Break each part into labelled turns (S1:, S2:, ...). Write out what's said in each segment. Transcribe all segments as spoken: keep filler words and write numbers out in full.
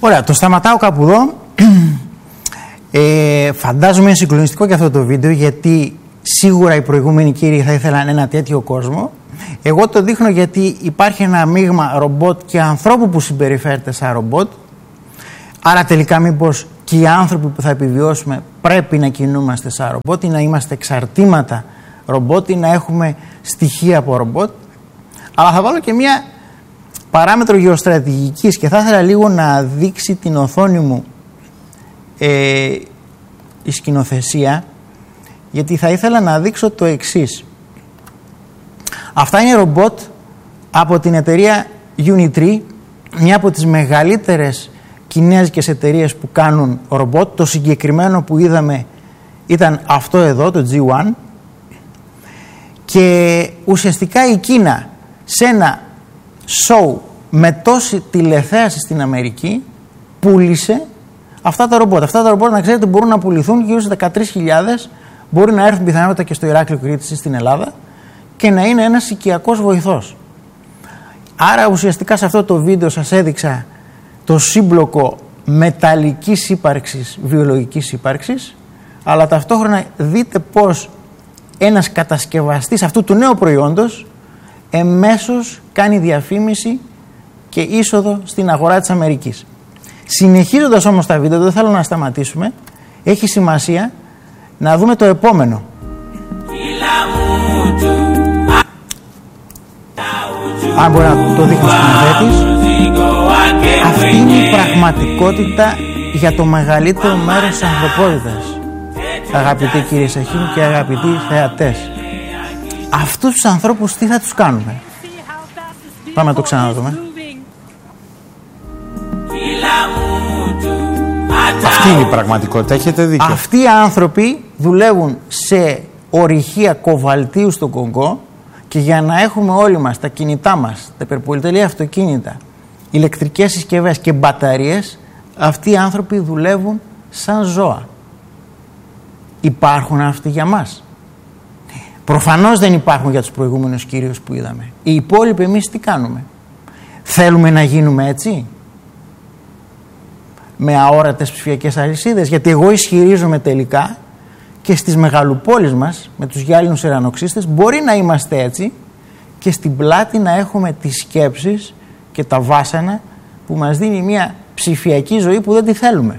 S1: Ωραία, το σταματάω κάπου εδώ. Ε, φαντάζομαι είναι συγκλονιστικό και αυτό το βίντεο, γιατί σίγουρα οι προηγούμενοι κύριοι θα ήθελαν ένα τέτοιο κόσμο. Εγώ το δείχνω γιατί υπάρχει ένα μείγμα ρομπότ και ανθρώπου που συμπεριφέρεται σαν ρομπότ. Άρα τελικά μήπως και οι άνθρωποι που θα επιβιώσουμε πρέπει να κινούμαστε σαν ρομπότ ή να είμαστε εξαρτήματα ρομπότ ή να έχουμε στοιχεία από ρομπότ. Αλλά θα βάλω και μια παράμετρο γεωστρατηγικής και θα ήθελα λίγο να δείξει την οθόνη μου ε, η σκηνοθεσία, γιατί θα ήθελα να δείξω το εξής. Αυτά είναι ρομπότ από την εταιρεία Unitree, μια από τις μεγαλύτερες κινέζικες εταιρείες που κάνουν ρομπότ. Το συγκεκριμένο που είδαμε ήταν αυτό εδώ, το τζι ουάν, και ουσιαστικά η Κίνα σε ένα show με τόση τηλεθέαση στην Αμερική πούλησε αυτά τα ρομπότ. Αυτά τα ρομπότ, να ξέρετε, μπορούν να πουληθούν γύρω στις δεκατρείς χιλιάδες, μπορεί να έρθουν πιθανότατα και στο Ηράκλειο Κρήτης στην Ελλάδα και να είναι ένας οικιακός βοηθός. Άρα ουσιαστικά σε αυτό το βίντεο σας έδειξα το σύμπλοκο μεταλλικής ύπαρξης, βιολογικής ύπαρξης, αλλά ταυτόχρονα δείτε πως ένας κατασκευαστής αυτού του νέου προϊόντος εμέσως κάνει διαφήμιση και είσοδο στην αγορά της Αμερικής. Συνεχίζοντας όμως τα βίντεο, δεν θέλω να σταματήσουμε, έχει σημασία να δούμε το επόμενο. Αν μπορεί να το δείχνει σκηνοθέτης, αυτή είναι η πραγματικότητα για το μεγαλύτερο μέρος της ανθρωπότητας. Αγαπητοί κύριοι Σαχίμ και αγαπητοί θεατές, αυτούς τους ανθρώπους τι θα τους κάνουμε? Πάμε να το ξαναδούμε.
S2: Αυτή είναι η πραγματικότητα, έχετε δίκιο.
S1: Αυτοί οι άνθρωποι δουλεύουν σε ορυχεία κοβαλτίου στον Κονγκό και για να έχουμε όλοι μας τα κινητά μας, τα υπερπολιτελή αυτοκίνητα, ηλεκτρικές συσκευές και μπαταρίες, αυτοί οι άνθρωποι δουλεύουν σαν ζώα. Υπάρχουν αυτοί για μας? Προφανώς δεν υπάρχουν για τους προηγούμενους κύριους που είδαμε. Οι υπόλοιποι εμείς τι κάνουμε? Θέλουμε να γίνουμε έτσι? Με αόρατες ψηφιακές αλυσίδες? Γιατί εγώ ισχυρίζομαι τελικά και στις μεγαλοπόλεις μας με τους γυάλινους ουρανοξύστες μπορεί να είμαστε έτσι και στην πλάτη να έχουμε τις σκέψεις και τα βάσανα που μας δίνει μια ψηφιακή ζωή που δεν τη θέλουμε.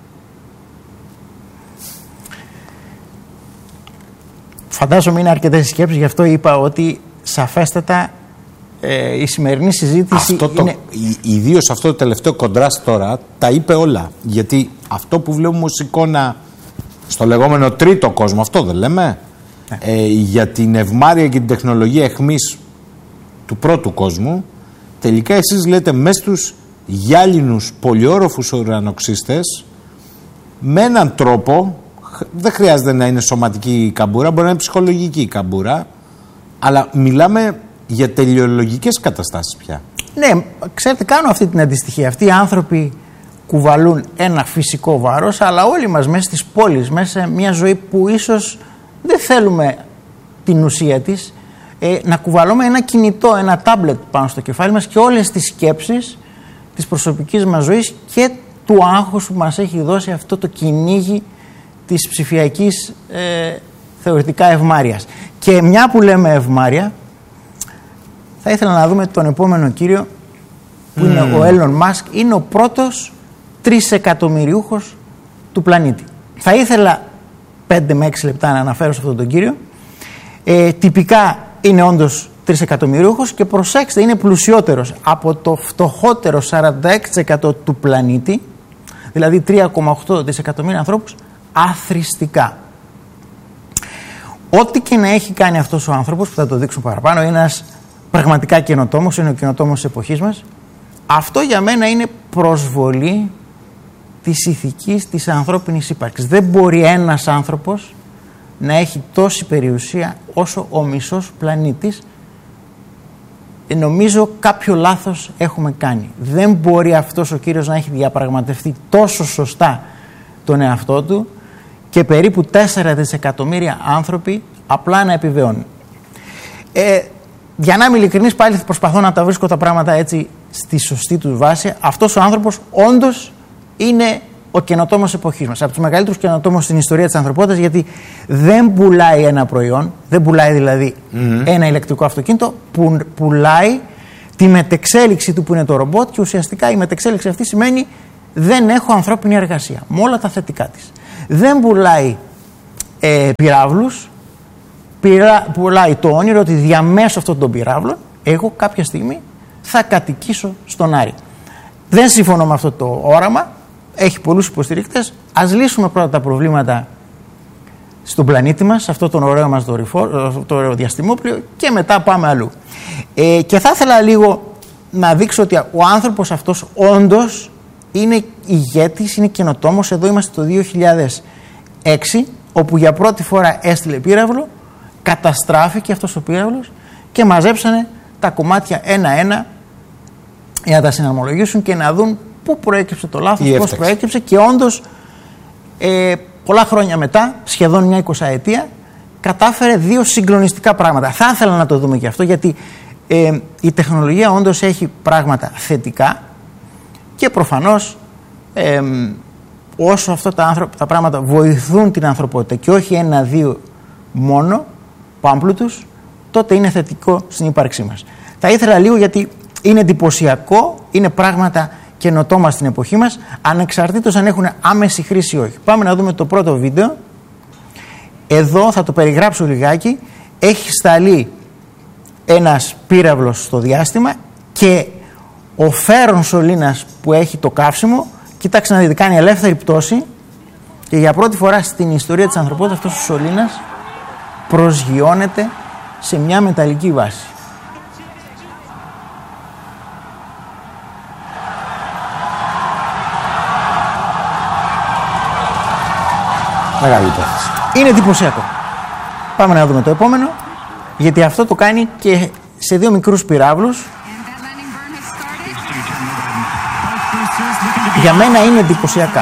S1: Φαντάζομαι είναι αρκετές οι σκέψεις, γι' αυτό είπα ότι σαφέστατα ε, η σημερινή συζήτηση
S2: αυτό το,
S1: είναι...
S2: Ιδίως αυτό το τελευταίο κοντράστ τώρα τα είπε όλα. Γιατί αυτό που βλέπουμε ως εικόνα στο λεγόμενο τρίτο κόσμο, αυτό δεν λέμε, ναι. ε, για την ευμάρεια και την τεχνολογία εχμής του πρώτου κόσμου, τελικά εσείς λέτε μέσα στους γυάλινους πολυόροφους ουρανοξύστες με έναν τρόπο, δεν χρειάζεται να είναι σωματική καμπούρα, μπορεί να είναι ψυχολογική καμπούρα, αλλά μιλάμε για τελειολογικές καταστάσεις πια.
S1: Ναι, ξέρετε, κάνω αυτή την αντιστοιχία. Αυτοί οι άνθρωποι κουβαλούν ένα φυσικό βάρος, αλλά όλοι μας μέσα στις πόλεις, μέσα σε μια ζωή που ίσως δεν θέλουμε την ουσία της, ε, να κουβαλούμε ένα κινητό, ένα τάμπλετ πάνω στο κεφάλι μας και όλες τις σκέψεις της προσωπικής μας ζωής και του άγχους που μας έχει δώσει αυτό το κυνήγι της ψηφιακής ε, θεωρητικά ευμάρειας. Και μια που λέμε ευμάρεια, θα ήθελα να δούμε τον επόμενο κύριο που mm. είναι ο Έλλον Μάσκ. Είναι ο πρώτος τρισεκατομμυριούχος του πλανήτη. Θα ήθελα πέντε με έξι λεπτά να αναφέρω σε αυτόν τον κύριο. Ε, τυπικά είναι όντως τρισεκατομμυριούχος και προσέξτε, είναι πλουσιότερος από το φτωχότερο σαράντα έξι τοις εκατό του πλανήτη, δηλαδή τρία κόμμα οκτώ δισεκατομμύρια ανθρώπους, αθρηστικά. Ό,τι και να έχει κάνει αυτός ο άνθρωπος, που θα το δείξουν παραπάνω, είναι ένας πραγματικά καινοτόμος, είναι ο καινοτόμος της εποχής μας. Αυτό για μένα είναι προσβολή της ηθικής της ανθρώπινης ύπαρξης. Δεν μπορεί ένας άνθρωπος να έχει τόση περιουσία όσο ο μισός πλανήτης. Νομίζω κάποιο λάθος έχουμε κάνει. Δεν μπορεί αυτός ο κύριος να έχει διαπραγματευτεί τόσο σωστά τον εαυτό του και περίπου τέσσερα δισεκατομμύρια άνθρωποι απλά να επιβιώνουν. Ε, για να είμαι ειλικρινής, πάλι προσπαθώ να τα βρίσκω τα πράγματα έτσι στη σωστή του βάση. Αυτός ο άνθρωπος όντως είναι ο καινοτόμος εποχής μας. Από τους μεγαλύτερους καινοτόμους στην ιστορία της ανθρωπότητας, γιατί δεν πουλάει ένα προϊόν, δεν πουλάει δηλαδή mm-hmm. ένα ηλεκτρικό αυτοκίνητο, που πουλάει τη μετεξέλιξη του που είναι το ρομπότ, και ουσιαστικά η μετεξέλιξη αυτή σημαίνει δεν έχω ανθρώπινη εργασία, με όλα τα θετικά της. Δεν πουλάει ε, πυράβλους, πειρα, πουλάει το όνειρο ότι διαμέσου αυτών των πυράβλων εγώ κάποια στιγμή θα κατοικήσω στον Άρη. Δεν συμφωνώ με αυτό το όραμα, έχει πολλούς υποστηρικτές. Ας λύσουμε πρώτα τα προβλήματα στον πλανήτη μας, σε αυτό τον ωραίο μας δορυφόρο, το ωραίο διαστημόπλιο, και μετά πάμε αλλού. Ε, και θα ήθελα λίγο να δείξω ότι ο άνθρωπος αυτός όντως είναι ηγέτης, είναι καινοτόμος. Εδώ είμαστε το δύο χιλιάδες έξι, όπου για πρώτη φορά έστειλε πύραυλο, καταστράφηκε αυτός ο πύραυλος και μαζέψανε τα κομμάτια ένα-ένα για να τα συναρμολογήσουν και να δουν πού προέκυψε το λάθος, πώς προέκυψε, και όντως ε, πολλά χρόνια μετά, σχεδόν μια εικοσαετία, κατάφερε δύο συγκλονιστικά πράγματα. Θα ήθελα να το δούμε και αυτό, γιατί ε, η τεχνολογία όντως έχει πράγματα θετικά, και προφανώς ε, όσο αυτά τα, άνθρω... τα πράγματα βοηθούν την ανθρωπότητα και όχι ένα-δύο μόνο πάμπλουτους, τότε είναι θετικό στην ύπαρξή μας. Θα ήθελα λίγο, γιατί είναι εντυπωσιακό, είναι πράγματα καινοτόμα στην εποχή μας, ανεξαρτήτως αν έχουν άμεση χρήση ή όχι. Πάμε να δούμε το πρώτο βίντεο. Εδώ θα το περιγράψω λιγάκι. Έχει σταλεί ένας πύραυλος στο διάστημα και ο φέρον σωλήνας που έχει το καύσιμο, κοιτάξτε να δείτε, κάνει ελεύθερη πτώση, και για πρώτη φορά στην ιστορία της ανθρωπότητας αυτός ο σωλήνας προσγειώνεται σε μια μεταλλική βάση.
S2: Μεγάλη υπόθεση.
S1: Είναι εντυπωσιακό. Πάμε να δούμε το επόμενο, γιατί αυτό το κάνει και σε δύο μικρούς πυράβλους. Για μένα είναι εντυπωσιακά.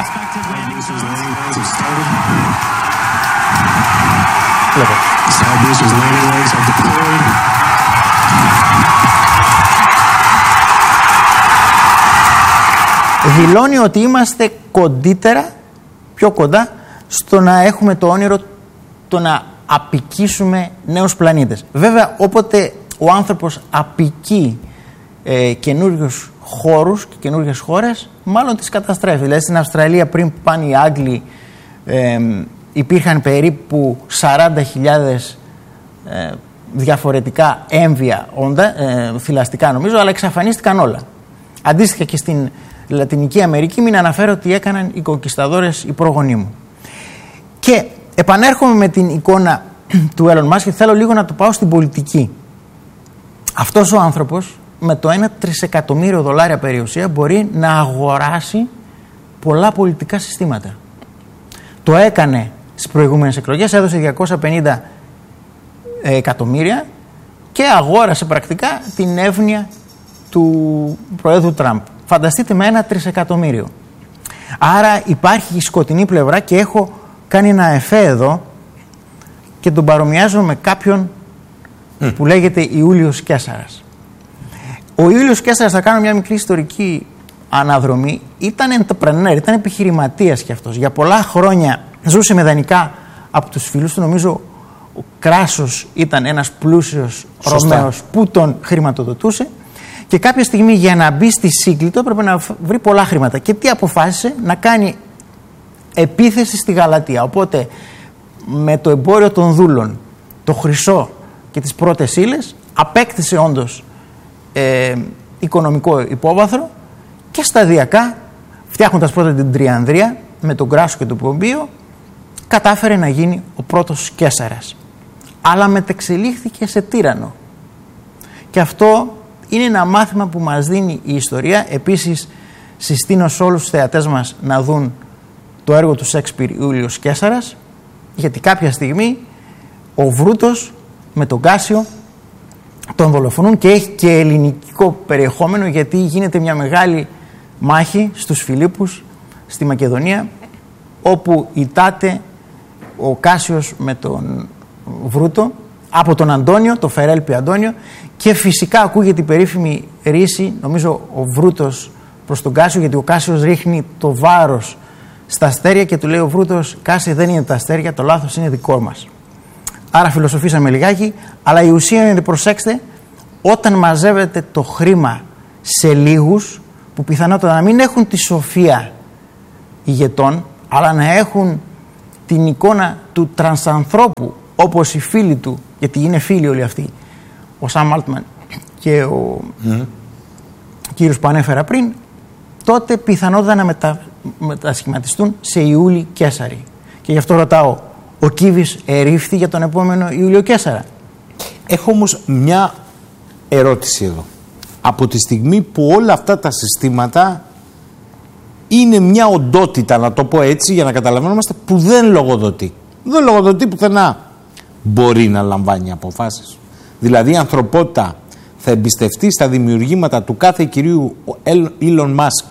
S1: Δηλώνει ότι είμαστε κοντύτερα, πιο κοντά, στο να έχουμε το όνειρο το να απικήσουμε νέους πλανήτες. Βέβαια, όποτε ο άνθρωπος απικεί ε, καινούριους χώρους και καινούριες χώρες, μάλλον τις καταστρέφει. Δηλαδή στην Αυστραλία, πριν πάνε οι Άγγλοι, ε, υπήρχαν περίπου σαράντα χιλιάδες ε, διαφορετικά έμβια όντα, ε, θηλαστικά νομίζω, αλλά εξαφανίστηκαν όλα. Αντίστοιχα και στην Λατινική Αμερική, μην αναφέρω ότι έκαναν οι κονκισταδόρες, οι προγονείς μου. Και επανέρχομαι με την εικόνα του Elon Musk και θέλω λίγο να το πάω στην πολιτική. Αυτός ο άνθρωπος με το ένα τρισεκατομμύριο δολάρια περιουσία μπορεί να αγοράσει πολλά πολιτικά συστήματα. Το έκανε στις προηγούμενες εκλογές, έδωσε διακόσια πενήντα εκατομμύρια και αγόρασε πρακτικά την εύνοια του Προέδρου Τραμπ. Φανταστείτε, με ένα τρισεκατομμύριο. Άρα υπάρχει η σκοτεινή πλευρά, και έχω κάνει ένα εφέ εδώ και τον παρομοιάζω με κάποιον mm. που λέγεται Ιούλιος Καίσαρας. Ο Ιούλιος Καίσαρας, θα κάνω μια μικρή ιστορική αναδρομή, ήταν entrepreneur, ήταν επιχειρηματίας κι αυτός. Για πολλά χρόνια ζούσε με δανεικά από τους φίλους του. Νομίζω ο Κράσος ήταν ένας πλούσιος Ρωμαίος που τον χρηματοδοτούσε, και κάποια στιγμή για να μπει στη Σύγκλιτο έπρεπε να βρει πολλά χρήματα. Και τι αποφάσισε? Να κάνει επίθεση στη Γαλατεία. Οπότε με το εμπόριο των δούλων, το χρυσό και τις πρώτες ύλες, απέκτησε όντως ε, οικονομικό υπόβαθρο, και σταδιακά, φτιάχνοντας πρώτα την Τριανδρία με τον Κράσο και τον Πομπίο, κατάφερε να γίνει ο πρώτος Καίσαρας. Αλλά μετεξελίχθηκε σε τύρανο. Και αυτό είναι ένα μάθημα που μας δίνει η ιστορία. Επίσης, συστήνω σε όλους τους θεατές μας να δουν το έργο του Σέξπιρ, Ιούλιος Καίσαρας, γιατί κάποια στιγμή ο Βρούτος με τον Κάσιο τον δολοφονούν, και έχει και ελληνικό περιεχόμενο, γιατί γίνεται μια μεγάλη μάχη στους Φιλίππους στη Μακεδονία, όπου ητάται ο Κάσιος με τον Βρούτο, από τον Αντώνιο, το Φερέλπι Αντώνιο, και φυσικά ακούγεται η περίφημη ρίση, νομίζω ο Βρούτος προς τον Κάσιο, γιατί ο Κάσιος ρίχνει το βάρος στα αστέρια και του λέει ο Βρούτος, Κάσιο, δεν είναι τα αστέρια, το λάθος είναι δικό μας. Άρα φιλοσοφήσαμε λιγάκι, αλλά η ουσία είναι, προσέξτε, όταν μαζεύετε το χρήμα σε λίγους που πιθανότατα να μην έχουν τη σοφία ηγετών, αλλά να έχουν την εικόνα του τρανσανθρώπου, όπως οι φίλοι του, γιατί είναι φίλοι όλοι αυτοί, ο Σαμ Αλτμαν και ο mm. κύριος που ανέφερα πριν, τότε πιθανότατα να μετα, μετασχηματιστούν σε Ιούλη Καίσαρη. Και γι' αυτό ρωτάω, ο Κίβης ερήφθη για τον επόμενο Ιούλιο Καίσαρα?
S2: Έχω όμως μια ερώτηση εδώ. Από τη στιγμή που όλα αυτά τα συστήματα είναι μια οντότητα, να το πω έτσι για να καταλαβαίνομαστε, που δεν λογοδοτεί. Δεν λογοδοτεί πουθενά. Μπορεί να λαμβάνει αποφάσεις. Δηλαδή η ανθρωπότητα θα εμπιστευτεί στα δημιουργήματα του κάθε κυρίου Elon Musk,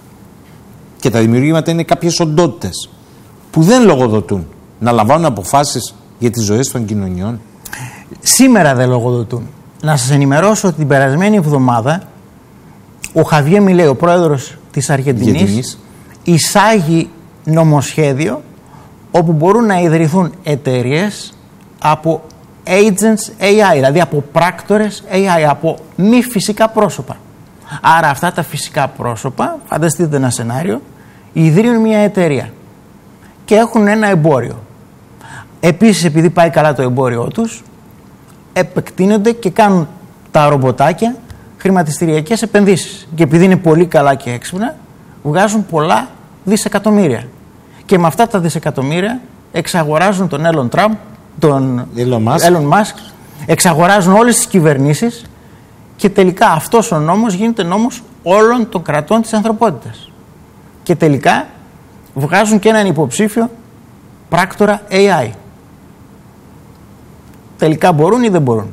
S2: και τα δημιουργήματα είναι κάποιες οντότητες που δεν λογοδοτούν, να λαμβάνουν αποφάσεις για τις ζωές των κοινωνιών?
S1: Σήμερα δεν λογοδοτούν. Να σας ενημερώσω ότι την περασμένη εβδομάδα ο Χαβιέ Μιλέι, ο πρόεδρος της Αργεντινής, Αργεντινής, εισάγει νομοσχέδιο όπου μπορούν να ιδρυθούν εταιρείες από agents έι άι, δηλαδή από πράκτορες έι άι, από μη φυσικά πρόσωπα. Άρα αυτά τα φυσικά πρόσωπα, φανταστείτε ένα σενάριο, ιδρύουν μια εταιρεία και έχουν ένα εμπόριο. Επίσης, επειδή πάει καλά το εμπόριό τους, επεκτείνονται και κάνουν τα ρομποτάκια χρηματιστηριακές επενδύσεις. Και επειδή είναι πολύ καλά και έξυπνα, βγάζουν πολλά δισεκατομμύρια. Και με αυτά τα δισεκατομμύρια εξαγοράζουν τον Elon Trump, τον
S2: Elon Musk.
S1: Elon Musk, εξαγοράζουν όλες τις κυβερνήσεις και τελικά αυτός ο νόμος γίνεται νόμος όλων των κρατών της ανθρωπότητας. Και τελικά βγάζουν και έναν υποψήφιο πράκτορα έι άι. Τελικά μπορούν ή δεν μπορούν?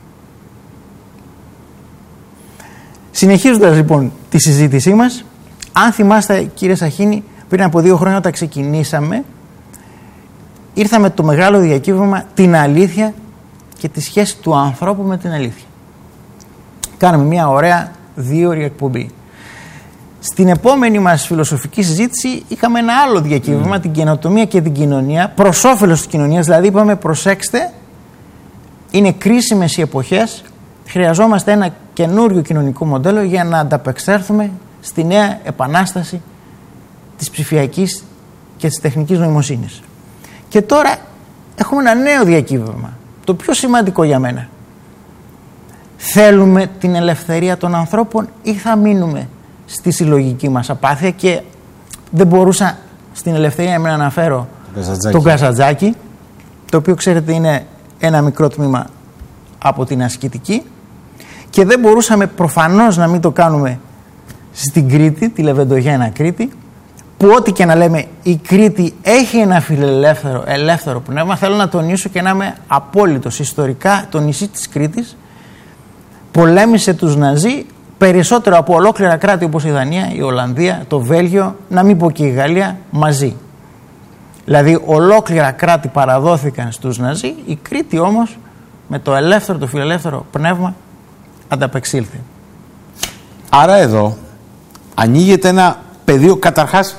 S1: Συνεχίζοντας λοιπόν τη συζήτησή μας, αν θυμάστε κύριε Σαχίνη, πριν από δύο χρόνια όταν ξεκινήσαμε, ήρθαμε το μεγάλο διακύβευμα την αλήθεια και τη σχέση του ανθρώπου με την αλήθεια. Κάναμε μια ωραία δύο ώρη εκπομπή. Στην επόμενη μας φιλοσοφική συζήτηση είχαμε ένα άλλο διακύβευμα, mm. την καινοτομία και την κοινωνία, προς όφελος της κοινωνίας. Δηλαδή είπαμε, προσέξτε, είναι κρίσιμες οι εποχές, χρειαζόμαστε ένα καινούριο κοινωνικό μοντέλο για να ανταπεξέλθουμε στη νέα επανάσταση της ψηφιακής και της τεχνικής νοημοσύνης. Και τώρα έχουμε ένα νέο διακύβευμα, το πιο σημαντικό για μένα. Θέλουμε την ελευθερία των ανθρώπων ή θα μείνουμε στη συλλογική μας απάθεια? Και δεν μπορούσα στην ελευθερία να αναφέρω τον Καζαντζάκη, το οποίο ξέρετε είναι ένα μικρό τμήμα από την ασκητική, και δεν μπορούσαμε προφανώς να μην το κάνουμε στην Κρήτη, τη Λεβεντογένα Κρήτη, που ό,τι και να λέμε η Κρήτη έχει ένα φιλελεύθερο ελεύθερο πνεύμα. Θέλω να τονίσω και να είμαι απόλυτος, ιστορικά το νησί της Κρήτης πολέμησε τους Ναζί περισσότερο από ολόκληρα κράτη όπως η Δανία, η Ολλανδία, το Βέλγιο, να μην πω και η Γαλλία, μαζί. Δηλαδή ολόκληρα κράτη παραδόθηκαν στους Ναζί, η Κρήτη όμως με το ελεύθερο, το φιλελεύθερο πνεύμα ανταπεξήλθε.
S2: Άρα εδώ ανοίγεται ένα πεδίο, καταρχάς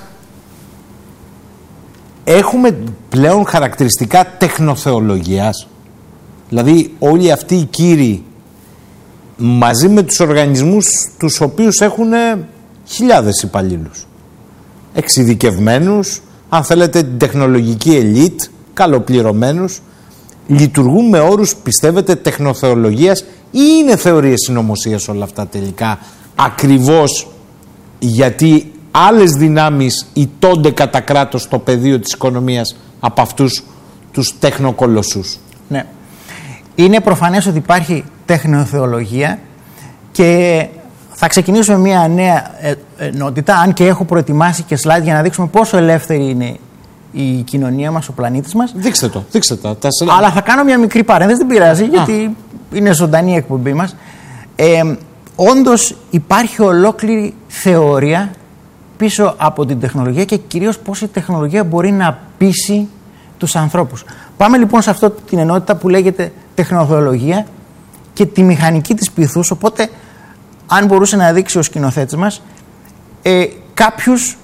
S2: έχουμε πλέον χαρακτηριστικά τεχνοθεολογίας. Δηλαδή όλοι αυτοί οι κύριοι μαζί με τους οργανισμούς τους οποίους έχουν χιλιάδες υπαλλήλους, εξειδικευμένους, αν θέλετε την τεχνολογική ελίτ, καλοπληρωμένους, λειτουργούν με όρους, πιστεύετε, τεχνοθεολογίας, ή είναι θεωρίες συνωμοσίας όλα αυτά τελικά, ακριβώς γιατί άλλες δυνάμεις ηττώνται κατά κράτος στο πεδίο της οικονομίας από αυτούς τους τεχνοκολοσσούς?
S1: Ναι. Είναι προφανές ότι υπάρχει τεχνοθεολογία και θα ξεκινήσουμε μια νέα ενότητα, αν και έχω προετοιμάσει και slide για να δείξουμε πόσο ελεύθερη είναι η κοινωνία μας, ο πλανήτης μας.
S2: Δείξτε το, δείξτε το. Τα...
S1: Αλλά θα κάνω μια μικρή παρένθεση, δεν πειράζει, Α. γιατί είναι ζωντανή η εκπομπή μας. Ε, όντως υπάρχει ολόκληρη θεωρία πίσω από την τεχνολογία και κυρίως πώς η τεχνολογία μπορεί να πείσει τους ανθρώπους. Πάμε λοιπόν σε αυτή την ενότητα που λέγεται τεχνολογία και τη μηχανική της πυθούς, οπότε αν μπορούσε να δείξει ο σκηνοθέτης μας ε, κάποιους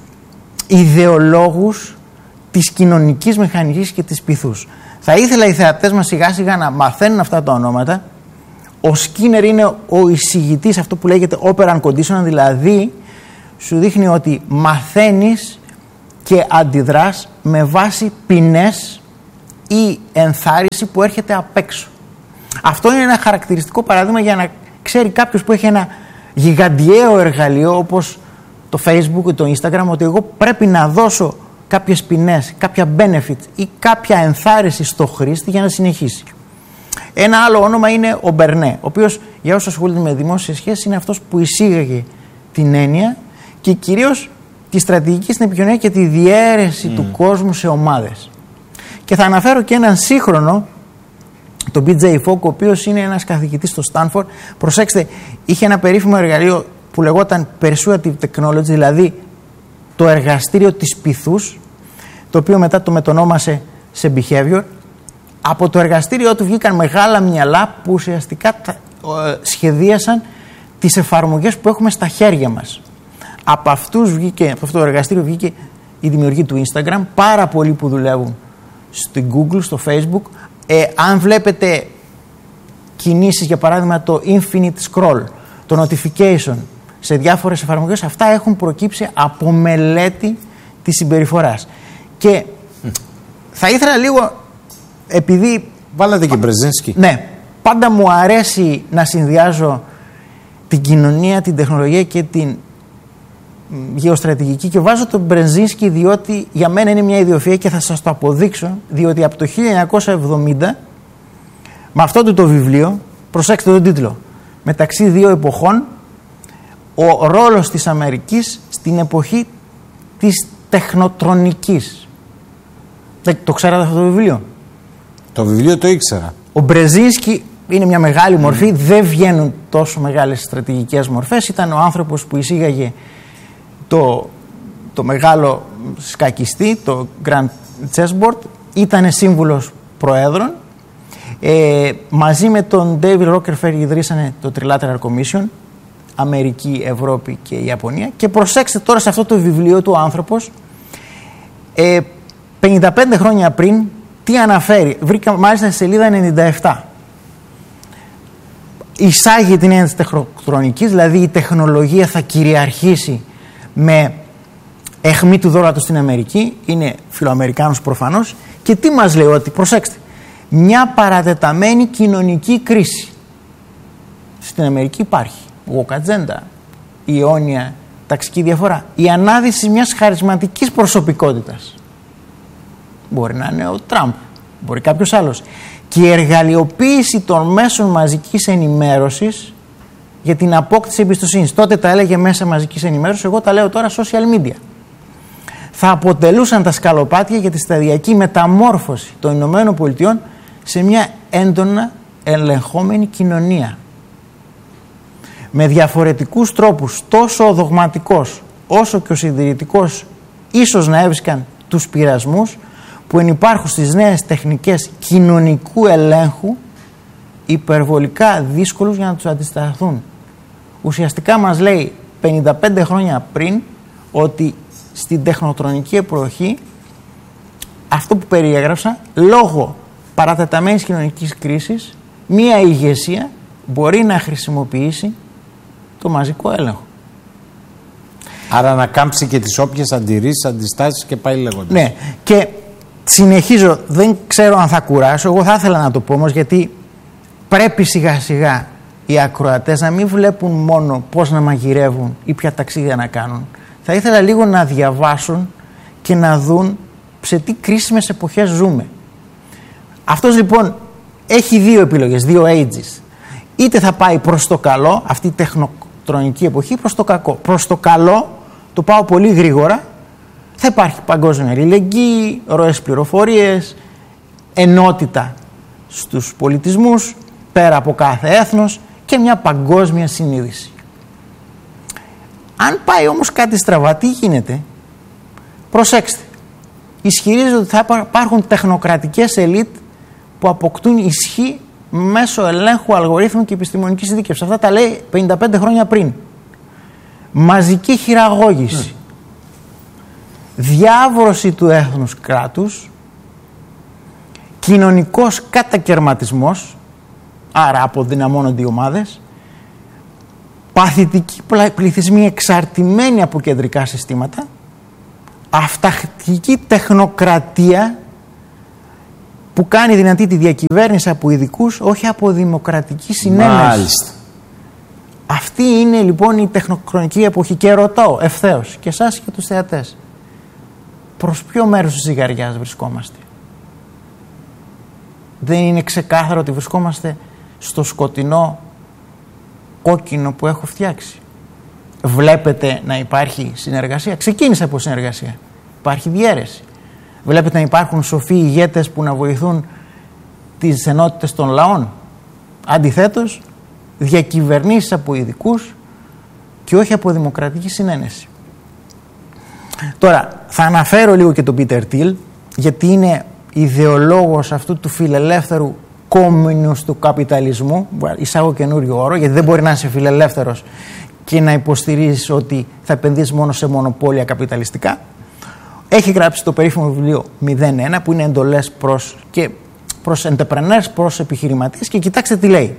S1: ιδεολόγους της κοινωνικής μηχανικής και της πυθούς. Θα ήθελα οι θεατές μας σιγά σιγά να μαθαίνουν αυτά τα ονόματα. Ο Σκίνερ είναι ο εισηγητής, αυτό που λέγεται operant condition, δηλαδή σου δείχνει ότι μαθαίνεις και αντιδράς με βάση ποινές ή ενθάρρυνση που έρχεται απ' έξω. Αυτό είναι ένα χαρακτηριστικό παράδειγμα για να ξέρει κάποιος που έχει ένα γιγαντιαίο εργαλείο όπως το Facebook ή το Instagram, ότι εγώ πρέπει να δώσω κάποιες ποινές, κάποια benefit ή κάποια ενθάρρυνση στο χρήστη για να συνεχίσει. Ένα άλλο όνομα είναι ο Μπερνέ, ο οποίος για όσους ασχολούνται με δημόσιες σχέσεις είναι αυτός που εισήγαγε την έννοια και κυρίως τη στρατηγική στην επικοινωνία και τη διαίρεση mm. του κόσμου σε ομάδες. Και θα αναφέρω και έναν σύγχρονο, τον μπι τζέι Fogg, ο οποίος είναι ένας καθηγητής στο Stanford. Προσέξτε, είχε ένα περίφημο εργαλείο που λεγόταν Persuasive Technology, δηλαδή το εργαστήριο της πυθούς, το οποίο μετά το μετονόμασε σε behavior. Από το εργαστήριό του βγήκαν μεγάλα μυαλά που ουσιαστικά σχεδίασαν τις εφαρμογές που έχουμε στα χέρια μας. Από, αυτούς βγήκε, από αυτό το εργαστήριο βγήκε η δημιουργία του Instagram, πάρα πολλοί που δουλεύουν στην Google, στο Facebook. Ε, αν βλέπετε κινήσεις, για παράδειγμα το infinite scroll, το notification σε διάφορες εφαρμογές, αυτά έχουν προκύψει από μελέτη της συμπεριφοράς. Και mm. θα ήθελα λίγο, επειδή...
S2: Βάλατε και Μπρεζίνσκι.
S1: Ναι, πάντα μου αρέσει να συνδυάζω την κοινωνία, την τεχνολογία και την γεωστρατηγική, και βάζω τον Μπρεζίνσκι διότι για μένα είναι μια ιδιοφυΐα και θα σας το αποδείξω, διότι από το χίλια εννιακόσια εβδομήντα με αυτό το, το βιβλίο, προσέξτε τον τίτλο, μεταξύ δύο εποχών, ο ρόλος της Αμερικής στην εποχή της τεχνοτρονικής. Το ξέρατε αυτό το βιβλίο?
S2: Το βιβλίο το ήξερα.
S1: Ο Μπρεζίνσκι είναι μια μεγάλη μορφή, mm. δεν βγαίνουν τόσο μεγάλες στρατηγικές μορφές. Ήταν ο άνθρωπος που εισήγαγε το, το μεγάλο σκακιστή, το Grand Chessboard. Ήταν σύμβουλος προέδρων. Ε, μαζί με τον David Rockefeller ιδρύσανε το Trilateral Commission, Αμερική, Ευρώπη και Ιαπωνία. Και προσέξτε τώρα σε αυτό το βιβλίο του άνθρωπος, ε, πενήντα πέντε χρόνια πριν, τι αναφέρει. Βρήκα μάλιστα στη σελίδα ενενήντα επτά. Εισάγει την έννοια της τεχνοτρονικής, δηλαδή η τεχνολογία θα κυριαρχήσει με αιχμή του δώρατος στην Αμερική. Είναι φιλοαμερικάνος προφανώς. Και τι μας λέει? Ότι, προσέξτε, μια παρατεταμένη κοινωνική κρίση στην Αμερική υπάρχει. Woke agenda, η αιώνια ταξική διαφορά, η ανάδυση μιας χαρισματικής προσωπικότητας. Μπορεί να είναι ο Τραμπ, μπορεί κάποιος άλλος. Και η εργαλειοποίηση των μέσων μαζικής ενημέρωσης για την απόκτηση εμπιστοσύνης. Τότε τα έλεγε μέσα μαζικής ενημέρωσης, εγώ τα λέω τώρα social media. Θα αποτελούσαν τα σκαλοπάτια για τη σταδιακή μεταμόρφωση των Ηνωμένων Πολιτειών σε μια έντονα ελεγχόμενη κοινωνία. Με διαφορετικούς τρόπους, τόσο ο δογματικός όσο και ο συντηρητικός, ίσως να έβρισκαν τους πειρασμούς που ενυπάρχουν στις νέες τεχνικές κοινωνικού ελέγχου υπερβολικά δύσκολους για να τους αντισταθούν. Ουσιαστικά μας λέει πενήντα πέντε χρόνια πριν ότι στην τεχνοτρονική εποχή αυτό που περιέγραψα, λόγω παρατεταμένης κοινωνικής κρίσης, μία ηγεσία μπορεί να χρησιμοποιήσει το μαζικό έλεγχο.
S2: Άρα να κάμψει και τις όποιες αντιρρήσεις, αντιστάσεις και πάει λέγοντας.
S1: Ναι, και συνεχίζω, δεν ξέρω αν θα κουράσω, εγώ θα ήθελα να το πω όμως, γιατί πρέπει σιγά σιγά οι ακροατές να μην βλέπουν μόνο πώς να μαγειρεύουν ή ποια ταξίδια να κάνουν. Θα ήθελα λίγο να διαβάσουν και να δουν σε τι κρίσιμες εποχές ζούμε. Αυτός λοιπόν έχει δύο επιλογές, δύο ages. Είτε θα πάει προς το καλό, αυτή η τεχνοτρονική εποχή, προς το κακό. Προς το καλό, το πάω πολύ γρήγορα, θα υπάρχει παγκόσμια αλληλεγγύη, ροές πληροφορίες, ενότητα στους πολιτισμούς, πέρα από κάθε έθνος και μια παγκόσμια συνείδηση. Αν πάει όμως κάτι στραβά, τι γίνεται? Προσέξτε, ισχυρίζονται ότι θα υπάρχουν τεχνοκρατικές ελίτ που αποκτούν ισχύ μέσω ελέγχου αλγορίθμου και επιστημονικής ειδίκευσης. Αυτά τα λέει πενήντα πέντε χρόνια πριν. Μαζική χειραγώγηση. Mm. Διάβρωση του έθνους κράτους. Κοινωνικός κατακερματισμός. Άρα αποδυναμώνονται οι ομάδες. Παθητικοί πληθυσμοί εξαρτημένοι από κεντρικά συστήματα. Αυταρχική τεχνοκρατία που κάνει δυνατή τη διακυβέρνηση από ειδικούς, όχι από δημοκρατική συνένεση. Μάλιστα. Αυτή είναι λοιπόν η τεχνοκρατική εποχή και ρωτάω ευθέως και εσάς και τους θεατές, προς ποιο μέρος της ζυγαριάς βρισκόμαστε? Δεν είναι ξεκάθαρο ότι βρισκόμαστε στο σκοτεινό κόκκινο που έχω φτιάξει? Βλέπετε να υπάρχει συνεργασία? Ξεκίνησε από συνεργασία. Υπάρχει διαίρεση. Βλέπετε να υπάρχουν σοφοί ηγέτες που να βοηθούν τις ενότητες των λαών? Αντιθέτως, διακυβερνήσεις από ειδικούς και όχι από δημοκρατική συνένεση. Τώρα, θα αναφέρω λίγο και τον Πίτερ Τιλ, γιατί είναι ιδεολόγος αυτού του φιλελεύθερου κόμινους του καπιταλισμού. Εισάγω καινούριο όρο, γιατί δεν μπορεί να είσαι φιλελεύθερος και να υποστηρίζεις ότι θα επενδύσεις μόνο σε μονοπόλια καπιταλιστικά. Έχει γράψει το περίφημο βιβλίο μηδέν ένα, που είναι εντολές προς, και προς entrepreneurs, προς επιχειρηματίες, και κοιτάξτε τι λέει.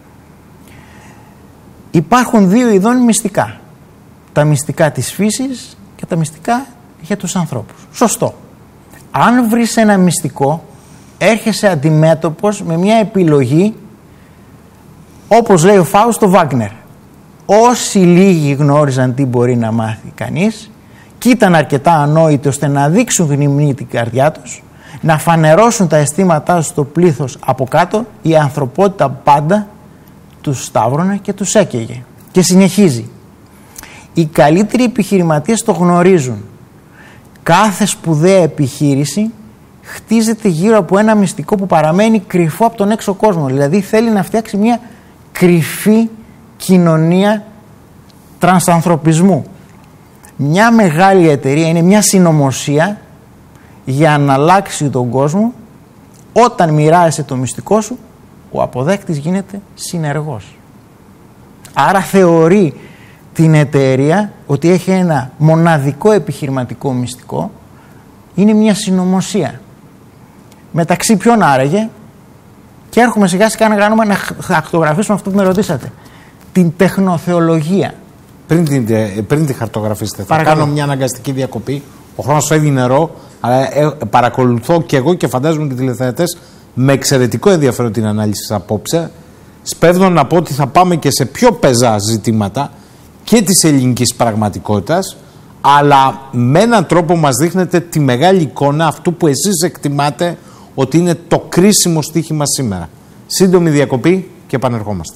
S1: Υπάρχουν δύο ειδών μυστικά. Τα μυστικά της φύσης και τα μυστικά για τους ανθρώπους. Σωστό. Αν βρεις ένα μυστικό, έρχεσαι αντιμέτωπος με μια επιλογή, όπως λέει ο Φάουστο Βάγνερ. Όσοι λίγοι γνώριζαν τι μπορεί να μάθει κανείς και ήταν αρκετά ανόητοι ώστε να δείξουν γνημνή την καρδιά τους, να φανερώσουν τα αισθήματά τους στο πλήθος από κάτω, η ανθρωπότητα πάντα τους σταύρωνε και τους έκαιγε. Και συνεχίζει. Οι καλύτεροι επιχειρηματίες το γνωρίζουν. Κάθε σπουδαία επιχείρηση χτίζεται γύρω από ένα μυστικό που παραμένει κρυφό από τον έξω κόσμο. Δηλαδή θέλει να φτιάξει μια κρυφή κοινωνία τρανσανθρωπισμού. Μια μεγάλη εταιρεία είναι μια συνωμοσία για να αλλάξει τον κόσμο. Όταν μοιράζεσαι το μυστικό σου, ο αποδέκτης γίνεται συνεργός. Άρα θεωρεί την εταιρεία ότι έχει ένα μοναδικό επιχειρηματικό μυστικό. Είναι μια συνωμοσία. Μεταξύ ποιον άραγε? Και έρχομαι σιγά σιγά να κάνουμε να χαρτογραφήσουμε αυτό που με ρωτήσατε. Την τεχνοθεολογία. Πριν την,
S2: πριν την χαρτογραφήσετε, θα κάνω μια αναγκαστική διακοπή. Ο χρόνος φεύγει νερό, αλλά ε, παρακολουθώ και εγώ και φαντάζομαι και οι τηλεθεατές με εξαιρετικό ενδιαφέρον την ανάλυση σας απόψε. Σπέβδω να πω ότι θα πάμε και σε πιο πεζά ζητήματα και της ελληνικής πραγματικότητας, αλλά με έναν τρόπο μας δείχνετε τη μεγάλη εικόνα αυτού που εσείς εκτιμάτε ότι είναι το κρίσιμο στοίχημα σήμερα. Σύντομη διακοπή και επανερχόμαστε.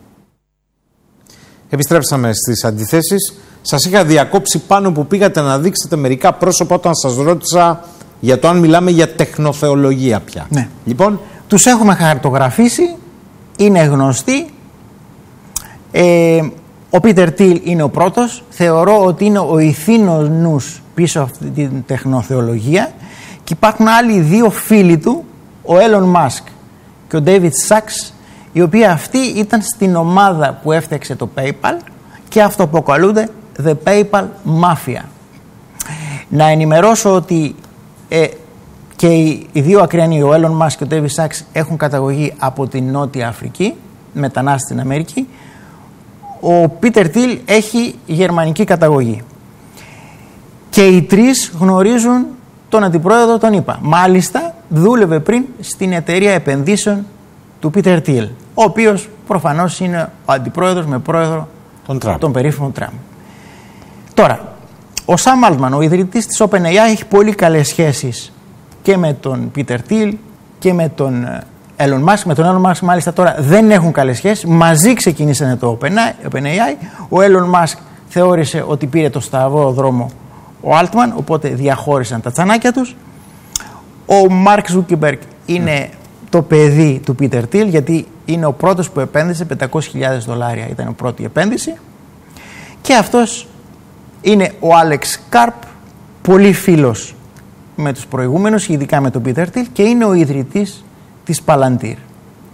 S2: Επιστρέψαμε στις αντιθέσεις. Σας είχα διακόψει πάνω που πήγατε να δείξετε μερικά πρόσωπα όταν σας ρώτησα για το αν μιλάμε για τεχνοθεολογία πια.
S1: Ναι.
S2: Λοιπόν,
S1: τους έχουμε χαρτογραφήσει, είναι γνωστοί. Ε, ο Πίτερ Τιλ είναι ο πρώτος. Θεωρώ ότι είναι ο ηθήνος νους πίσω από αυτή την τεχνοθεολογία. Και υπάρχουν άλλοι δύο φίλοι του, ο Έλλον Μάσκ και ο Ντέιβιτ Σάξ, οι οποίοι αυτοί ήταν στην ομάδα που έφτιαξε το PayPal και αυτοαποκαλούνται The PayPal Mafia. Να ενημερώσω ότι ε, και οι, οι δύο ακριανοί, ο Έλλον Μάσκ και ο Ντέιβιτ Σάξ, έχουν καταγωγή από την Νότια Αφρική, μετανάστες στην Αμερική. Ο Πίτερ Τιλ έχει γερμανική καταγωγή. Και οι τρεις γνωρίζουν τον αντιπρόεδρο, τον είπα. Μάλιστα δούλευε πριν στην εταιρεία επενδύσεων του Πίτερ Τιλ, ο οποίος προφανώς είναι ο αντιπρόεδρος με πρόεδρο
S2: τον, Τραμπ.
S1: τον περίφημο Τραμπ. Τώρα, ο Σαμ Αλτμαν, ο ιδρυτής της OpenAI, έχει πολύ καλές σχέσεις και με τον Πίτερ Τιλ και με τον Elon Musk. Με τον Elon Musk μάλιστα τώρα δεν έχουν καλές σχέσεις. Μαζί ξεκινήσανε το OpenAI. Ο Elon Musk θεώρησε ότι πήρε το σταυρό δρόμο ο Altman, οπότε διαχώρισαν τα τσανάκια τους. Ο Μάρκ Ζούκεμπεργκ είναι mm. το παιδί του Πίτερ Τιλ, γιατί είναι ο πρώτος που επένδυσε πεντακόσιες χιλιάδες δολάρια, ήταν η πρώτη επένδυση. Και αυτός είναι ο Άλεξ Καρπ, πολύ φίλος με τους προηγούμενους, ειδικά με τον Πίτερ Τιλ, και είναι ο ιδρυτής της Palantir.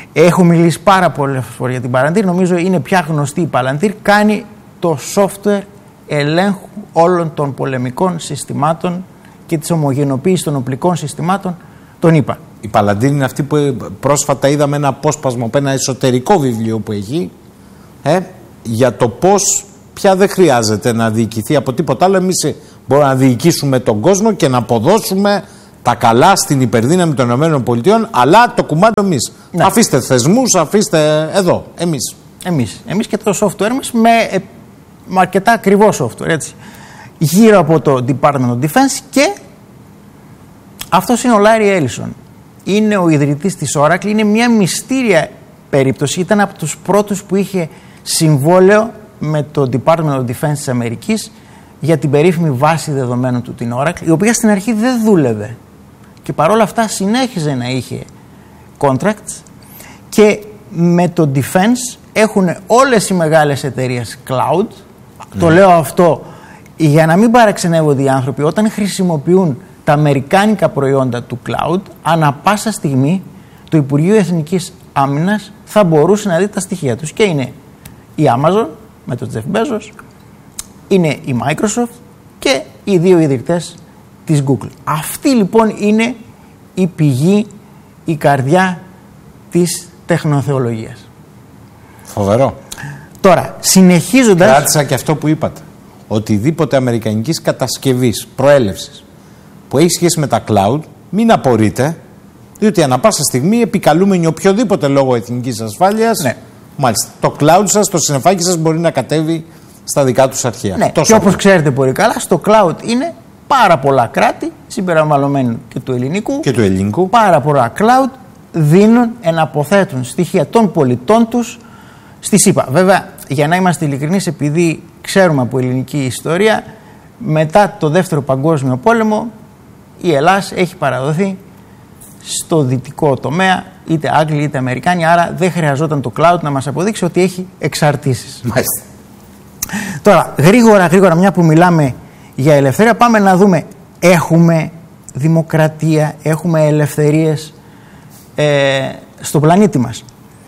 S1: Έχω μιλήσει πάρα πολλές φορές για την Palantir. Νομίζω είναι πια γνωστή η Palantir. Κάνει το software ελέγχου όλων των πολεμικών συστημάτων και της ομογενοποίησης των οπλικών συστημάτων, τον είπα.
S2: Η Palantir είναι αυτή που πρόσφατα είδαμε ένα απόσπασμα από ένα εσωτερικό βιβλίο που έχει ε, για το πώς πια δεν χρειάζεται να διοικηθεί από τίποτα άλλο. Εμείς μπορούμε να διοικήσουμε τον κόσμο και να αποδώσουμε τα καλά στην υπερδύναμη των ΗΠΑ, αλλά το κουμάντο εμείς. Ναι. Αφήστε θεσμούς, αφήστε εδώ, εμείς.
S1: Εμείς, εμείς και το software μας με, με αρκετά ακριβό software, έτσι. Γύρω από το Department of Defense, και αυτός είναι ο Larry Ellison. Είναι ο ιδρυτής της Oracle, είναι μια μυστήρια περίπτωση. Ήταν από τους πρώτους που είχε συμβόλαιο με το Department of Defense της Αμερικής για την περίφημη βάση δεδομένων του, την Oracle, η οποία στην αρχή δεν δούλευε και παρόλα αυτά συνέχιζε να είχε contracts, και με το Defense έχουν όλες οι μεγάλες εταιρείες cloud. Mm. Το λέω αυτό για να μην παραξενεύονται οι άνθρωποι. Όταν χρησιμοποιούν τα αμερικάνικα προϊόντα του cloud, ανά πάσα στιγμή το Υπουργείο Εθνικής Άμυνας θα μπορούσε να δει τα στοιχεία τους, και είναι η Amazon με τον Jeff Bezos, είναι η Microsoft και οι δύο ιδρυτές της Google. Αυτή λοιπόν είναι η πηγή, η καρδιά της τεχνοθεολογίας.
S2: Φοβερό.
S1: Τώρα, συνεχίζοντας...
S2: Κράτησα και αυτό που είπατε. Οτιδήποτε αμερικανικής κατασκευής, προέλευσης, που έχει σχέση με τα cloud, μην απορείτε, διότι ανά πάσα στιγμή επικαλούμενοι οποιοδήποτε λόγο εθνικής ασφάλειας, ναι. Μάλιστα, το cloud σας, το συννεφάκι σας μπορεί να κατέβει στα δικά τους αρχεία.
S1: Ναι, και όπως ξέρετε πολύ καλά, στο cloud είναι πάρα πολλά κράτη, συμπεριλαμβανομένου και του ελληνικού.
S2: Και του ελληνικού.
S1: Πάρα πολλά cloud δίνουν, εναποθέτουν στοιχεία των πολιτών τους στη ΣΥΠΑ. Βέβαια, για να είμαστε ειλικρινείς, επειδή ξέρουμε από ελληνική ιστορία, μετά το Δεύτερο Παγκόσμιο Πόλεμο η Ελλάδα έχει παραδοθεί στο δυτικό τομέα, είτε Άγγλοι είτε Αμερικάνοι, άρα δεν χρειαζόταν το cloud να μας αποδείξει ότι έχει εξαρτήσεις.
S2: Μάλιστα.
S1: Τώρα, γρήγορα, γρήγορα, μια που μιλάμε για ελευθερία, πάμε να δούμε, έχουμε δημοκρατία, έχουμε ελευθερίες ε, στο πλανήτη μας.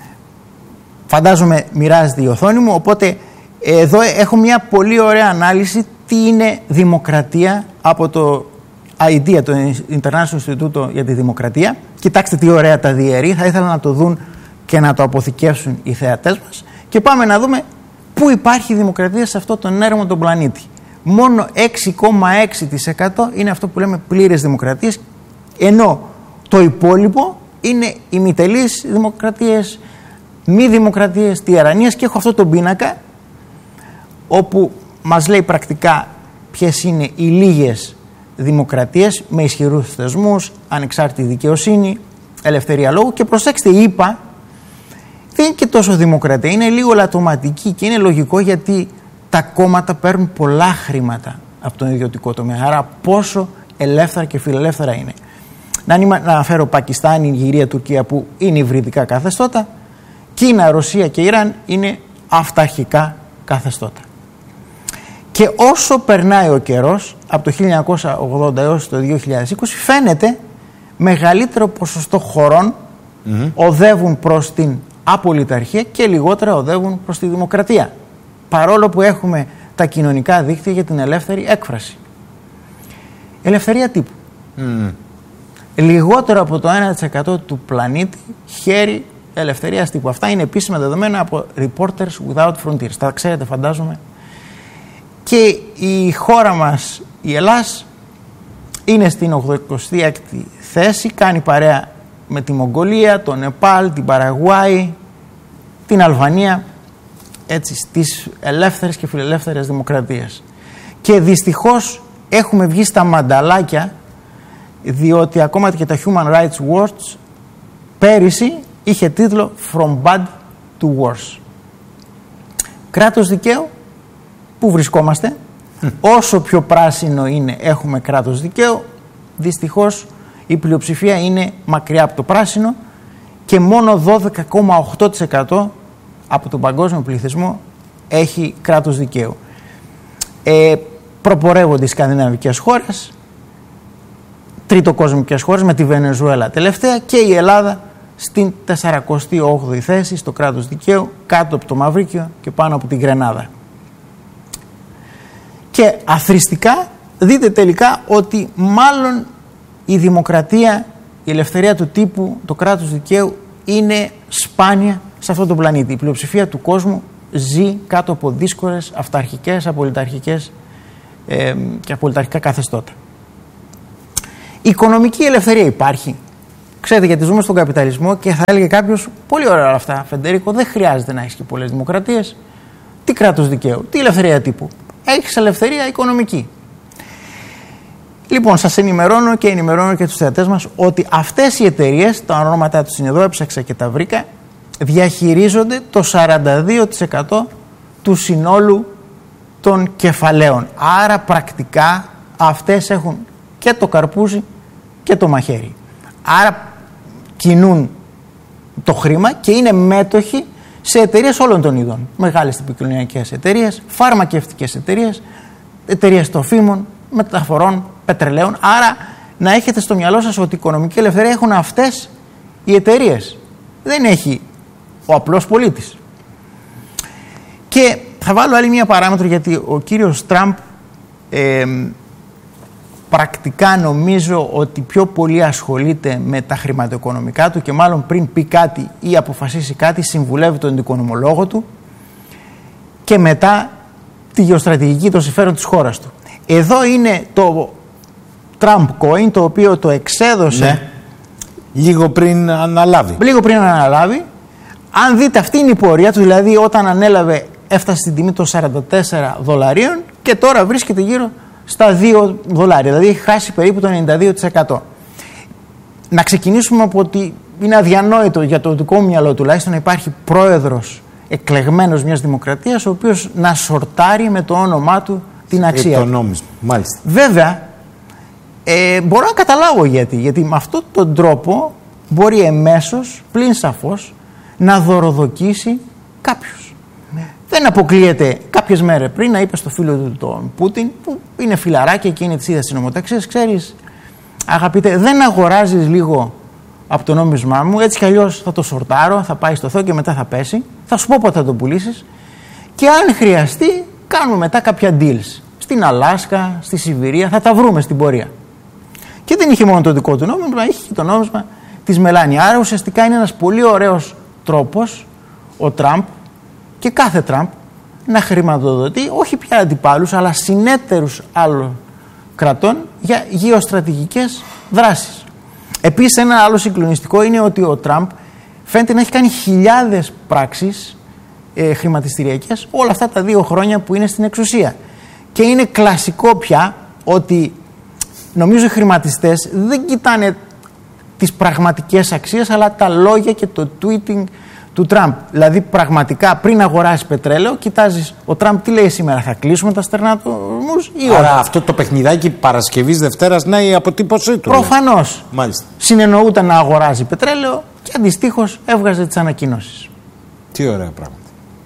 S1: Φαντάζομαι μοιράζεται η οθόνη μου, οπότε εδώ έχω μια πολύ ωραία ανάλυση τι είναι δημοκρατία από το άι ντι έι, το International Institute για τη Δημοκρατία. Κοιτάξτε τι ωραία τα διαιρεί, θα ήθελα να το δουν και να το αποθηκεύσουν οι θεατές μας. Και πάμε να δούμε πού υπάρχει δημοκρατία σε αυτόν τον έρμο τον πλανήτη. Μόνο έξι κόμμα έξι τοις εκατό είναι αυτό που λέμε πλήρες δημοκρατίες, ενώ το υπόλοιπο είναι ημιτελείς δημοκρατίες, μη δημοκρατίες, τυραννίες, και έχω αυτό τον πίνακα όπου μας λέει πρακτικά ποιες είναι οι λίγες δημοκρατίες με ισχυρούς θεσμούς, ανεξάρτητη δικαιοσύνη, ελευθερία λόγου, και προσέξτε, είπα, δεν είναι και τόσο δημοκρατία, είναι λίγο λατωματική, και είναι λογικό γιατί τα κόμματα παίρνουν πολλά χρήματα από τον ιδιωτικό τομέα, άρα πόσο ελεύθερα και φιλελεύθερα είναι. Να, να αναφέρω Πακιστάν, Ιγυρία, Τουρκία που είναι υβριδικά καθεστώτα, Κίνα, Ρωσία και Ιράν είναι αυταρχικά καθεστώτα. Και όσο περνάει ο καιρός, από το χίλια εννιακόσια ογδόντα έως το δύο χιλιάδες είκοσι, φαίνεται μεγαλύτερο ποσοστό χωρών mm-hmm. οδεύουν προς την απολυταρχία και λιγότερα οδεύουν προς τη δημοκρατία. Παρόλο που έχουμε τα κοινωνικά δίκτυα για την ελεύθερη έκφραση. Ελευθερία τύπου. Mm. Λιγότερο από το ένα τοις εκατό του πλανήτη χέρι ελευθερίας τύπου. Αυτά είναι επίσημα δεδομένα από Reporters Without Frontiers. Τα ξέρετε, φαντάζομαι. Και η χώρα μας, η Ελλάς, είναι στην ογδοηκοστή έκτη θέση, κάνει παρέα με τη Μογγολία, το Νεπάλ, την Παραγουάη, την Αλβανία, έτσι, στις ελεύθερες και φιλελεύθερες δημοκρατίες. Και δυστυχώς έχουμε βγει στα μανταλάκια, διότι ακόμα και τα Human Rights Watch πέρυσι είχε τίτλο From Bad to Worse. Κράτος δικαίου, πού βρισκόμαστε? Mm. Όσο πιο πράσινο είναι έχουμε κράτος δικαίου, δυστυχώς η πλειοψηφία είναι μακριά από το πράσινο και μόνο δώδεκα κόμμα οκτώ τοις εκατό από τον παγκόσμιο πληθυσμό έχει κράτος δικαίου. Ε, προπορεύονται οι σκανδιναβικές χώρες, τριτοκοσμικές χώρες με τη Βενεζουέλα τελευταία, και η Ελλάδα στην σαραντά όγδοη θέση στο κράτος δικαίου, κάτω από το Μαυρίκιο και πάνω από την Γρενάδα. Και αθροιστικά δείτε τελικά ότι μάλλον η δημοκρατία, η ελευθερία του τύπου, το κράτος δικαίου είναι σπάνια σε αυτόν τον πλανήτη. Η πλειοψηφία του κόσμου ζει κάτω από δύσκολες αυταρχικές, απολυταρχικές ε, και απολυταρχικά καθεστώτα. Η οικονομική ελευθερία υπάρχει. Ξέρετε, γιατί ζούμε στον καπιταλισμό και θα έλεγε κάποιος, πολύ ωραία όλα αυτά, Φεντερίκο, δεν χρειάζεται να έχεις και πολλές δημοκρατίες. Τι κράτος δικαίου, τι ελευθερία τύπου. Έχεις ελευθερία οικονομική. Λοιπόν, σας ενημερώνω και ενημερώνω και τους θεατές μας ότι αυτές οι εταιρείες, τα ονόματά τους είναι εδώ, έψαξα και τα βρήκα, διαχειρίζονται το σαράντα δύο τοις εκατό του συνόλου των κεφαλαίων. Άρα πρακτικά αυτές έχουν και το καρπούζι και το μαχαίρι. Άρα κινούν το χρήμα και είναι μέτοχοι σε εταιρείες όλων των ειδών. Μεγάλες επικοινωνιακές εταιρείες, φαρμακευτικές εταιρείες, εταιρείες τροφίμων, μεταφορών, πετρελαίων. Άρα να έχετε στο μυαλό σας ότι η οικονομική ελευθερία έχουν αυτές οι εταιρείες. Δεν έχει ο απλός πολίτης. Και θα βάλω άλλη μία παράμετρο, γιατί ο κύριος Τραμπ ε, πρακτικά νομίζω ότι πιο πολύ ασχολείται με τα χρηματοοικονομικά του και μάλλον πριν πει κάτι ή αποφασίσει κάτι συμβουλεύει τον οικονομολόγο του και μετά τη γεωστρατηγική των συμφέρον της χώρας του. Εδώ είναι το Trump Coin, το οποίο το εξέδωσε
S2: ναι. λίγο πριν αναλάβει.
S1: Λίγο πριν αναλάβει. Αν δείτε, αυτή είναι η πορεία του, δηλαδή όταν ανέλαβε έφτασε στην τιμή των σαράντα τέσσερα δολαρίων και τώρα βρίσκεται γύρω στα δύο δολάρια, δηλαδή έχει χάσει περίπου το ενενήντα δύο τοις εκατό. Να ξεκινήσουμε από ότι είναι αδιανόητο για το δικό μου μυαλό τουλάχιστον να υπάρχει πρόεδρος εκλεγμένος μιας δημοκρατίας ο οποίος να σορτάρει με το όνομά του την αξία.
S2: Το νόμισμα, μάλιστα.
S1: Βέβαια, ε, μπορώ να καταλάβω γιατί, γιατί με αυτόν τον τρόπο μπορεί εμέσως, πλην σαφώς, να δωροδοκίσει κάποιους. Ναι. Δεν αποκλείεται κάποιες μέρες πριν να είπε στο φίλο του τον Πούτιν, που είναι φιλαράκι και είναι της ίδιας συνομοταξίας, ξέρεις, αγαπητέ, δεν αγοράζεις λίγο από το νόμισμά μου, έτσι κι αλλιώς θα το σορτάρω, θα πάει στο Θεό και μετά θα πέσει, θα σου πω πότε θα το πουλήσεις και αν χρειαστεί κάνουμε μετά κάποια deals. Στην Αλάσκα, στη Σιβηρία, θα τα βρούμε στην πορεία. Και δεν είχε μόνο το δικό του νόμισμα, είχε και το νόμισμα της Μελάνια. Άρα ουσιαστικά είναι ένας πολύ ωραίος τρόπος ο Τραμπ και κάθε Τραμπ να χρηματοδοτεί όχι πια αντιπάλους αλλά συνέτερους άλλων κρατών για γεωστρατηγικές δράσεις. Επίσης, ένα άλλο συγκλονιστικό είναι ότι ο Τραμπ φαίνεται να έχει κάνει χιλιάδες πράξεις ε, χρηματιστηριακές όλα αυτά τα δύο χρόνια που είναι στην εξουσία. Και είναι κλασικό πια ότι νομίζω οι χρηματιστές δεν κοιτάνε τις πραγματικές αξίες αλλά τα λόγια και το tweeting του Τραμπ. Δηλαδή πραγματικά πριν αγοράσεις πετρέλαιο κοιτάζεις ο Τραμπ τι λέει σήμερα, θα κλείσουμε τα στερνάτωμους ή όχι.
S2: Άρα αυτό το παιχνιδάκι Παρασκευής Δευτέρας, ναι, η αποτύπωσή του.
S1: Προφανώς.
S2: Μάλιστα.
S1: Συνεννοούταν να αγοράζει πετρέλαιο και αντιστοίχως έβγαζε τις ανακοινώσεις.
S2: Τι ωραία πράγματα.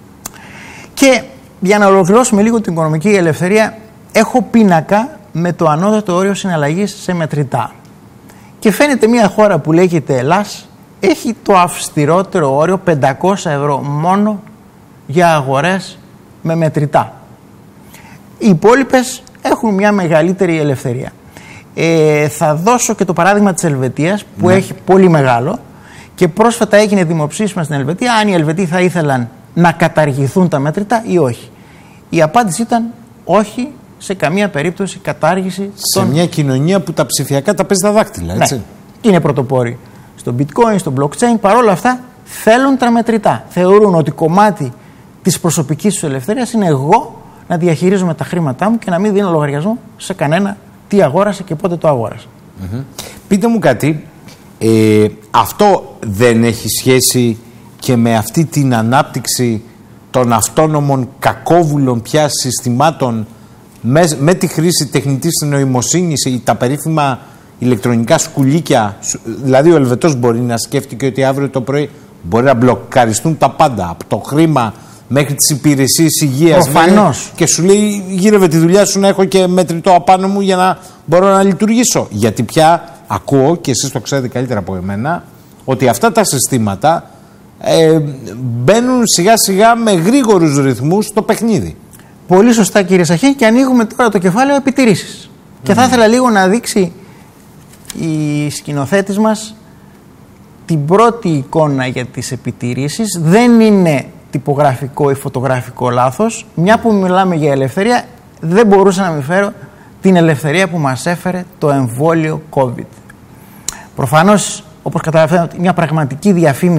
S1: Και για να ολοκληρώσουμε λίγο την οικονομική ελευθερία, έχω πίνακα με το ανώτατο όριο συναλλαγής σε μετρητά. Και φαίνεται μια χώρα που λέγεται Ελλάς έχει το αυστηρότερο όριο πεντακόσια ευρώ μόνο για αγορές με μετρητά. Οι υπόλοιπες έχουν μια μεγαλύτερη ελευθερία. Ε, θα δώσω και το παράδειγμα της Ελβετίας που ναι. έχει πολύ μεγάλο και πρόσφατα έγινε δημοψήφισμα στην Ελβετία αν οι Ελβετοί θα ήθελαν να καταργηθούν τα μετρητά ή όχι. Η απάντηση ήταν όχι, σε καμία περίπτωση κατάργηση.
S2: Σε των... μια κοινωνία που τα ψηφιακά τα παίζει τα δάκτυλα, έτσι.
S1: Ναι, είναι πρωτοπόροι στο bitcoin, στο blockchain, παρόλα αυτά θέλουν τα μετρητά. Θεωρούν ότι κομμάτι της προσωπικής τους ελευθερίας είναι εγώ να διαχειρίζομαι τα χρήματά μου και να μην δίνω λογαριασμό σε κανένα τι αγόρασε και πότε το αγόρασε.
S2: Mm-hmm. Πείτε μου κάτι, ε, αυτό δεν έχει σχέση και με αυτή την ανάπτυξη των αυτόνομων κακόβουλων πια συστημάτων με, με τη χρήση τεχνητής νοημοσύνης ή τα περίφημα ηλεκτρονικά σκουλίκια, δηλαδή ο Ελβετός μπορεί να σκέφτηκε ότι αύριο το πρωί μπορεί να μπλοκαριστούν τα πάντα, από το χρήμα μέχρι τις υπηρεσίες υγείας.
S1: Προφανώς.
S2: Και σου λέει γύρευε τη δουλειά σου να έχω και μετρητό απάνω μου για να μπορώ να λειτουργήσω. Γιατί πια ακούω, και εσείς το ξέρετε καλύτερα από εμένα, ότι αυτά τα συστήματα ε, μπαίνουν σιγά σιγά με γρήγορους ρυθμούς στο παιχνίδι.
S1: Πολύ σωστά, κύριε Σαχή, και ανοίγουμε τώρα το κεφάλαιο επιτηρήσεις. Mm. Και θα ήθελα λίγο να δείξει η σκηνοθέτης μας την πρώτη εικόνα για τις επιτηρήσεις. Δεν είναι τυπογραφικό ή φωτογραφικό λάθος. Μια που μιλάμε για ελευθερία, δεν μπορούσα να μην φέρω την ελευθερία που μας έφερε το εμβόλιο COVID. Προφανώς, όπως καταλαβαίνετε, μια πραγματική διαφήμιση